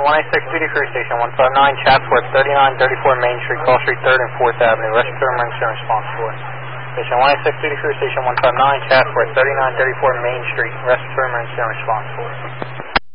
186 duty crew, Station 159, Chatsworth, 3934 Main Street, Call Street 3rd and 4th Avenue. Respiratory emergency response for. Station 186 duty crew, Station 159, Chatsworth, 3934 Main Street, respiratory emergency response for.